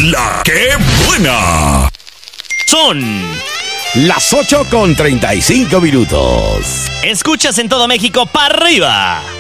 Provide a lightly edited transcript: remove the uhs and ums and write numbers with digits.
La que buena. Son las 8:35. Escuchas en todo México para arriba.